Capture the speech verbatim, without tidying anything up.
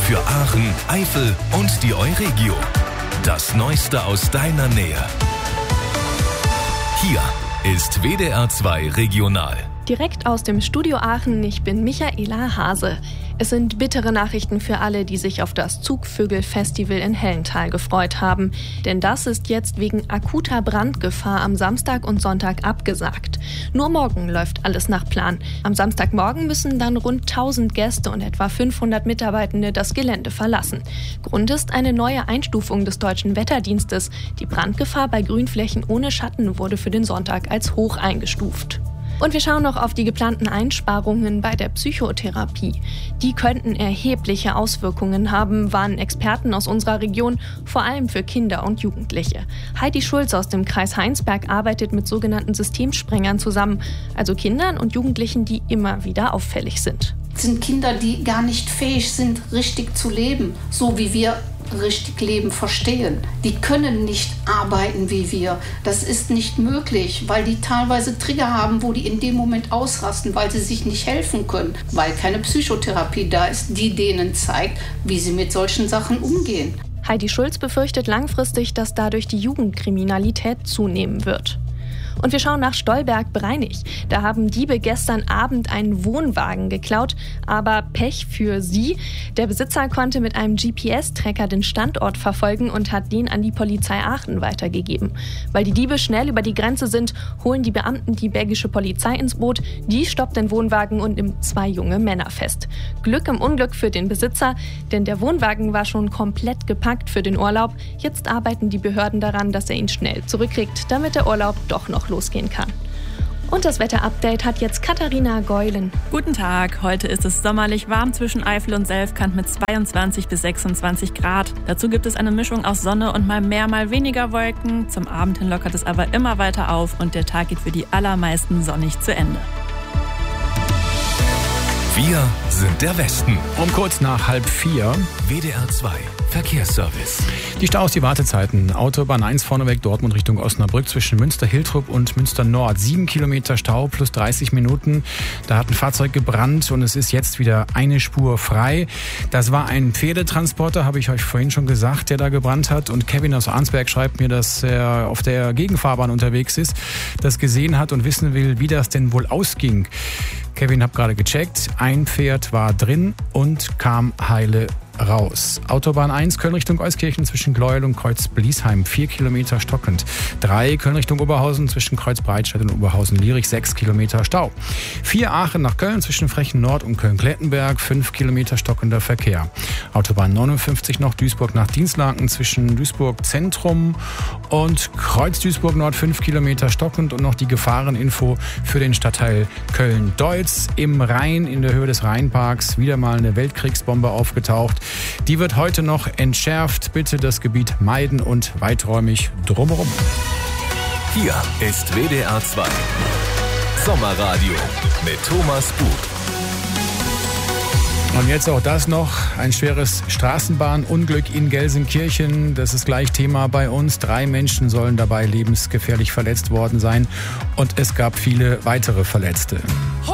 für Aachen, Eifel und die Euregio. Das Neueste aus deiner Nähe. Hier ist W D R zwei Regional. Direkt aus dem Studio Aachen, ich bin Michaela Hase. Es sind bittere Nachrichten für alle, die sich auf das Zugvögel-Festival in Hellental gefreut haben. Denn das ist jetzt wegen akuter Brandgefahr am Samstag und Sonntag abgesagt. Nur morgen läuft alles nach Plan. Am Samstagmorgen müssen dann rund tausend Gäste und etwa fünfhundert Mitarbeitende das Gelände verlassen. Grund ist eine neue Einstufung des Deutschen Wetterdienstes. Die Brandgefahr bei Grünflächen ohne Schatten wurde für den Sonntag als hoch eingestuft. Und wir schauen noch auf die geplanten Einsparungen bei der Psychotherapie. Die könnten erhebliche Auswirkungen haben, warnen Experten aus unserer Region, vor allem für Kinder und Jugendliche. Heidi Schulz aus dem Kreis Heinsberg arbeitet mit sogenannten Systemsprengern zusammen, also Kindern und Jugendlichen, die immer wieder auffällig sind. Es sind Kinder, die gar nicht fähig sind, richtig zu leben, so wie wir richtig Leben verstehen. Die können nicht arbeiten wie wir. Das ist nicht möglich, weil die teilweise Trigger haben, wo die in dem Moment ausrasten, weil sie sich nicht helfen können, weil keine Psychotherapie da ist, die denen zeigt, wie sie mit solchen Sachen umgehen. Heidi Schulz befürchtet langfristig, dass dadurch die Jugendkriminalität zunehmen wird. Und wir schauen nach Stolberg-Breinig. Da haben Diebe gestern Abend einen Wohnwagen geklaut, aber Pech für sie. Der Besitzer konnte mit einem G P S-Tracker den Standort verfolgen und hat den an die Polizei Aachen weitergegeben. Weil die Diebe schnell über die Grenze sind, holen die Beamten die belgische Polizei ins Boot. Die stoppt den Wohnwagen und nimmt zwei junge Männer fest. Glück im Unglück für den Besitzer, denn der Wohnwagen war schon komplett gepackt für den Urlaub. Jetzt arbeiten die Behörden daran, dass er ihn schnell zurückkriegt, damit der Urlaub doch noch losgehen kann. Und das Wetterupdate hat jetzt Katharina Geulen. Guten Tag, heute ist es sommerlich warm zwischen Eifel und Selfkant mit zweiundzwanzig bis sechsundzwanzig Grad. Dazu gibt es eine Mischung aus Sonne und mal mehr, mal weniger Wolken. Zum Abend hin lockert es aber immer weiter auf und der Tag geht für die allermeisten sonnig zu Ende. Wir sind der Westen. Um kurz nach halb vier. W D R zwei Verkehrsservice. Die Staus, die Wartezeiten. Autobahn eins vorneweg, Dortmund Richtung Osnabrück zwischen Münster-Hiltrup und Münster-Nord. Sieben Kilometer Stau plus dreißig Minuten. Da hat ein Fahrzeug gebrannt und es ist jetzt wieder eine Spur frei. Das war ein Pferdetransporter, habe ich euch vorhin schon gesagt, der da gebrannt hat. Und Kevin aus Arnsberg schreibt mir, dass er auf der Gegenfahrbahn unterwegs ist, das gesehen hat und wissen will, wie das denn wohl ausging. Kevin, hab gerade gecheckt. Ein Pferd war drin und kam heile raus. Autobahn eins, Köln Richtung Euskirchen zwischen Gleuel und Kreuz-Bliesheim, vier Kilometer stockend. drei, Köln Richtung Oberhausen zwischen Kreuz-Breitscheid und Oberhausen-Lierich, sechs Kilometer Stau. vier, Aachen nach Köln zwischen Frechen Nord und Köln-Klettenberg, fünf Kilometer stockender Verkehr. Autobahn neunundfünfzig noch Duisburg nach Dienstlaken zwischen Duisburg Zentrum und Kreuz Duisburg Nord, fünf Kilometer stockend und noch die Gefahreninfo für den Stadtteil Köln-Deutz im Rhein in der Höhe des Rheinparks. Wieder mal eine Weltkriegsbombe aufgetaucht. Die wird heute noch entschärft. Bitte das Gebiet meiden und weiträumig drumherum. Hier ist W D R zwei Sommerradio mit Thomas Buch. Und jetzt auch das noch, ein schweres Straßenbahnunglück in Gelsenkirchen. Das ist gleich Thema bei uns. Drei Menschen sollen dabei lebensgefährlich verletzt worden sein und es gab viele weitere Verletzte.